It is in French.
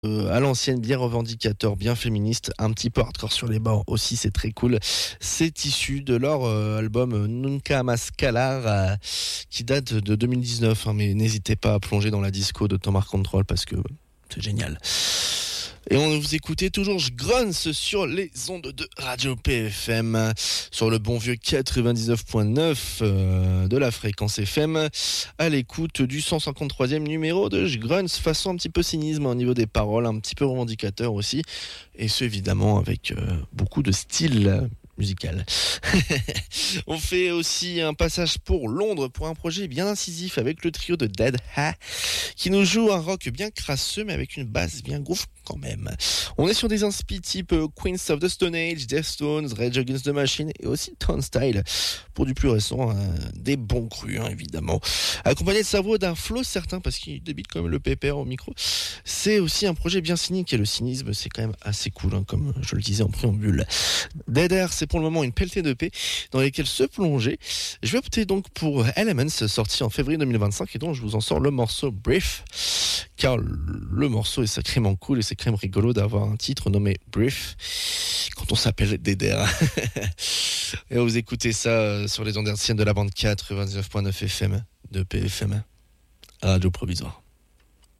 À l'ancienne, bien revendicateur, bien féministe, un petit peu hardcore sur les bords aussi, c'est très cool. C'est issu de leur album Nunca Más Calar qui date de 2019, hein, mais n'hésitez pas à plonger dans la disco de Tomar Control parce que c'est génial. Et on vous écoutez toujours Grunts sur les ondes de Radio PFM, sur le bon vieux 99.9 de la fréquence FM, à l'écoute du 153e numéro de Grunts, façon un petit peu cynisme au niveau des paroles, un petit peu revendicateur aussi, et ce évidemment avec beaucoup de style musical. On fait aussi un passage pour Londres pour un projet bien incisif avec le trio de Dead Ha qui nous joue un rock bien crasseux mais avec une basse bien groove quand même. On est sur des inspi type Queens of the Stone Age, Deftones, Rage Against the Machine et aussi Turnstile pour du plus récent, des bons crus évidemment. Accompagné de sa voix d'un flow certain parce qu'il débite quand même le pépère au micro. C'est aussi un projet bien cynique et le cynisme c'est quand même assez cool comme je le disais en préambule. Dead Air c'est pour le moment une pelletée de paix dans lesquelles se plonger. Je vais opter donc pour Elements sorti en février 2025 et donc je vous en sors le morceau Brief car le morceau est sacrément cool et c'est quand même rigolo d'avoir un titre nommé Brief quand on s'appelle Dead Air. Et vous écoutez ça sur les ondes hertziennes de la bande 99.9 FM de PFM, Radio Provisoire.